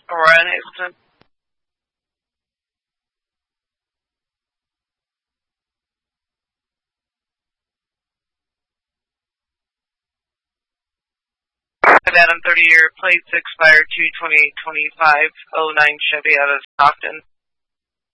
Aurora and Hazleton. Adam, 30-year plates expired 2/20/25, 09 Chevy out of Stockton.